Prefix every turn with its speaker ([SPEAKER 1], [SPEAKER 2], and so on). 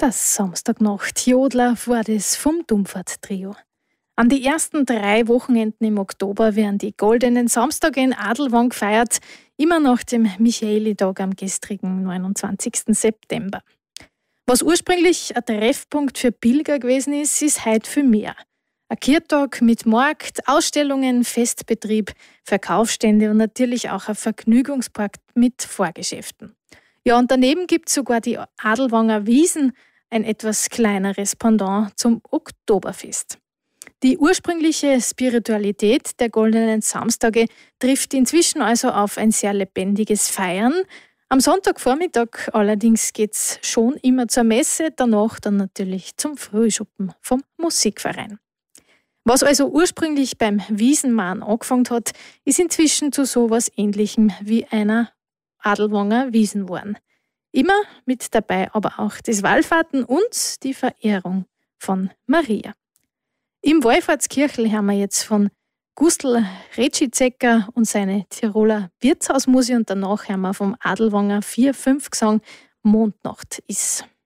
[SPEAKER 1] Das Samstagnacht Jodler war das vom Dummfahrt-Trio. An die ersten 3 Wochenenden im Oktober werden die goldenen Samstage in Adelwang gefeiert, immer nach dem Michaelitag am gestrigen 29. September. Was ursprünglich ein Treffpunkt für Pilger gewesen ist, ist heute viel mehr. Ein Kirchtag mit Markt, Ausstellungen, Festbetrieb, Verkaufsstände und natürlich auch ein Vergnügungspark mit Vorgeschäften. Ja, und daneben gibt es sogar die Adelwanger Wiesn, ein etwas kleineres Pendant zum Oktoberfest. Die ursprüngliche Spiritualität der goldenen Samstage trifft inzwischen also auf ein sehr lebendiges Feiern. Am Sonntagvormittag allerdings geht es schon immer zur Messe, danach dann natürlich zum Frühschuppen vom Musikverein. Was also ursprünglich beim Wiesenmann angefangen hat, ist inzwischen zu sowas Ähnlichem wie einer Adelwanger Wiesn geworden. Immer mit dabei aber auch das Wallfahrten und die Verehrung von Maria. Im Wallfahrtskirchel hören wir jetzt von Gustl Retschizecker und seine Tiroler Wirtshausmusik und danach hören wir vom Adelwanger 4-5 Gesang Mondnacht ist.